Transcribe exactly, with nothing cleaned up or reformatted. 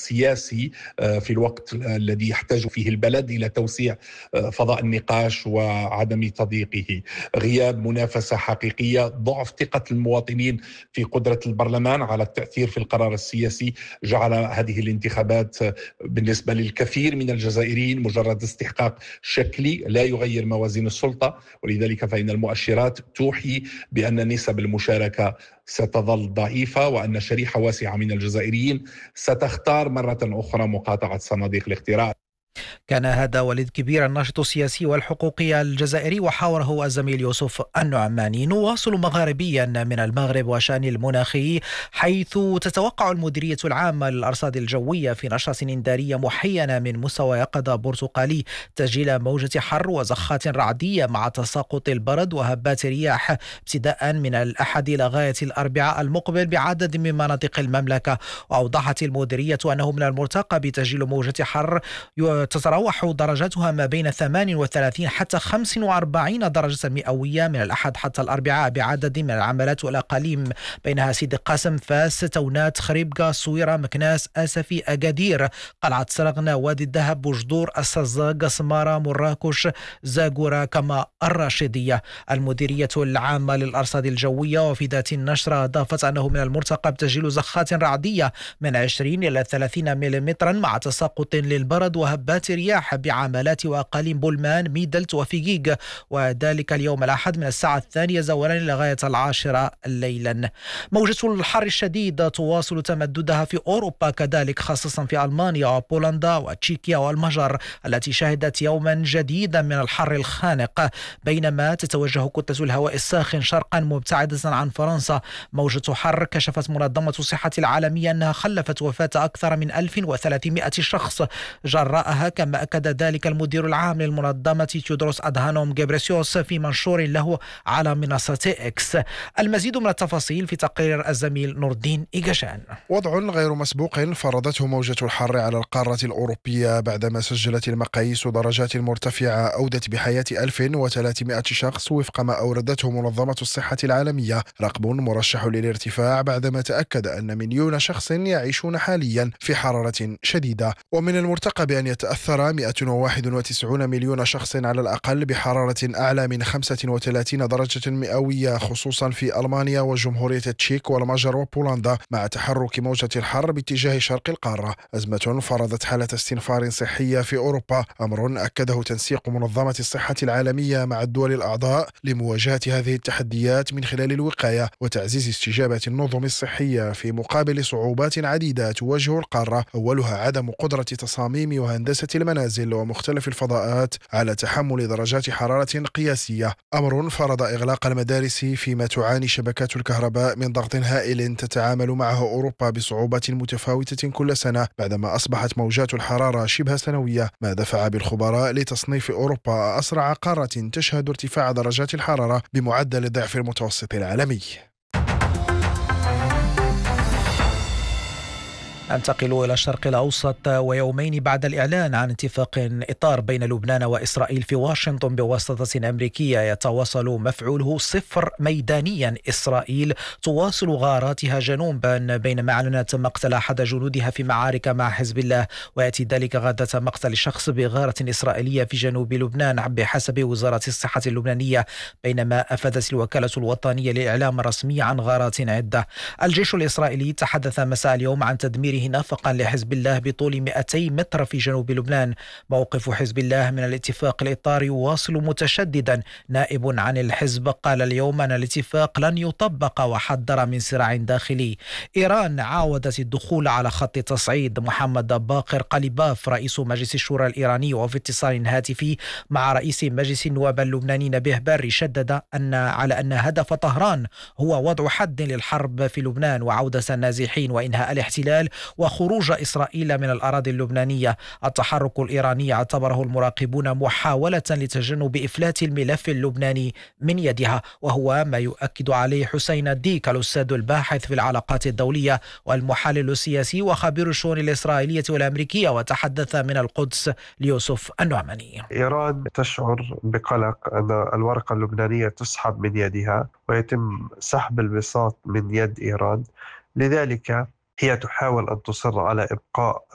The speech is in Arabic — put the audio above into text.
السياسي في الوقت الذي يحتاج فيه البلد إلى توسيع فضاء النقاش وعدم تضييقه. غياب منافسة حقيقية، ضعف ثقة المواطنين في قدرة البرلمان على التأثير في القرار السياسي جعل هذه الانتخابات بالنسبة للكثير من الجزائريين مجرد استحقاق شكلي لا يغير موازين السلطة. ولذلك فإن المؤشرات توحي بأن نسب المشاركة ستظل ضعيفة، وأن شريحة واسعة من الجزائريين ستختار مرة أخرى مقاطعة صناديق الاقتراع. كان هذا وليد كبير الناشط السياسي والحقوقي الجزائري، وحاوره الزميل يوسف النعماني. نواصل مغاربيا من المغرب وشأن المناخي، حيث تتوقع المديرية العامة للأرصاد الجوية في نشرة إنذارية محينة من مستوى يقظة برتقالي تسجيل موجة حر وزخات رعدية مع تساقط البرد وهبات رياح ابتداء من الأحد إلى غاية الأربعاء المقبل بعدد من مناطق المملكة. وأوضحت المديرية أنه من المرتقب تسجيل موجة حر تتراوح درجاتها ما بين ثمانية وثلاثين حتى خمسة وأربعين درجة مئوية من الأحد حتى الأربعاء بعدد من العملات والأقاليم، بينها سيدي قاسم، فاس، تونات، خريبكا، صويرة، مكناس، آسفي، أكادير، قلعة سرغنة، وادي الذهب، بوجدور، السزاق، سمارة، مراكش، زاغورة، كما الراشدية. المديرية العامة للأرصاد الجوية وفي ذات النشرة أضافت أنه من المرتقب تسجيل زخات رعدية من عشرين إلى ثلاثين ملم مع تساقط للبرد وهبات رياح بعملات وأقاليم بولمان، ميدلت، وفيجيج، وذلك اليوم الأحد من الساعة الثانية زولا إلى غاية العاشرة ليلا. موجة الحر الشديد تواصل تمددها في أوروبا كذلك، خاصة في ألمانيا وبولندا وتشيكيا والمجر التي شهدت يوما جديدا من الحر الخانق، بينما تتوجه كتلة الهواء الساخن شرقا مبتعدة عن فرنسا. موجة حر كشفت منظمة الصحة العالمية أنها خلفت وفاة أكثر من ألف وثلاثمائة شخص جراءها، كما أكد ذلك المدير العام للمنظمة تيودروس أدهانوم غيبريسيوس في منشور له على منصة إكس. المزيد من التفاصيل في تقرير الزميل نور الدين إيجاشان. وضع غير مسبوق فرضته موجة الحر على القارة الأوروبية بعدما سجلت المقاييس درجات مرتفعة أودت بحياة ألف وثلاثمائة شخص وفق ما أوردته منظمة الصحة العالمية، رقم مرشح للارتفاع بعدما تأكد أن مليون شخص يعيشون حاليا في حرارة شديدة. ومن المرتقب أن يتأثر مئة وواحد وتسعين مليون شخص على الأقل بحرارة أعلى من خمسة وثلاثين درجة مئوية، خصوصا في ألمانيا وجمهورية التشيك والمجر وبولندا، مع تحرك موجة الحر باتجاه شرق القارة. أزمة فرضت حالة استنفار صحية في أوروبا، أمر أكده تنسيق منظمة الصحة العالمية مع الدول الأعضاء لمواجهة هذه التحديات من خلال الوقاية وتعزيز استجابة النظم الصحية في مقابل صعوبات عديدة تواجه القارة، أولها عدم قدرة تصاميم وهندسة المنازل ومختلف الفضاءات على تحمل درجات حرارة قياسية، أمر فرض إغلاق المدارس فيما تعاني شبكات الكهرباء من ضغط هائل تتعامل معه أوروبا بصعوبات متفاوتة كل سنة بعدما أصبحت موجات الحرارة شبه سنوية، ما دفع بالخبراء لتصنيف أوروبا أسرع قارة تشهد ارتفاع درجات الحرارة بمعدل ضعف المتوسط العالمي. ننتقل إلى الشرق الأوسط، ويومين بعد الإعلان عن اتفاق إطار بين لبنان وإسرائيل في واشنطن بواسطة أمريكية يتواصل مفعوله صفر ميدانيا، إسرائيل تواصل غاراتها جنوبا بينما أعلنت مقتل أحد جنودها في معارك مع حزب الله، ويأتي ذلك غادة مقتل شخص بغارة إسرائيلية في جنوب لبنان بحسب وزارة الصحة اللبنانية، بينما أفادت الوكالة الوطنية للإعلام الرسمي عن غارات عدة. الجيش الإسرائيلي تحدث مساء اليوم عن تدمير نفقا لحزب الله بطول مئتي متر في جنوب لبنان. موقف حزب الله من الاتفاق الإطار يواصل متشددا. نائب عن الحزب قال اليوم أن الاتفاق لن يطبق وحذر من صراع داخلي. إيران عاودت الدخول على خط تصعيد. محمد باقر قليباف رئيس مجلس الشورى الإيراني وفي اتصال هاتفي مع رئيس مجلس النواب اللبناني نبيه بري شدد أن على أن هدف طهران هو وضع حد للحرب في لبنان وعودة النازحين وإنهاء الاحتلال وخروج إسرائيل من الأراضي اللبنانية. التحرك الإيراني اعتبره المراقبون محاولة لتجنب إفلات الملف اللبناني من يدها، وهو ما يؤكد عليه حسين الديك الأستاذ الباحث في العلاقات الدولية والمحلل السياسي وخبير الشؤون الإسرائيلية والأمريكية، وتحدث من القدس ليوسف النعماني. إيران تشعر بقلق أن الورقة اللبنانية تسحب من يدها ويتم سحب البساط من يد إيران، لذلك هي تحاول أن تصر على إبقاء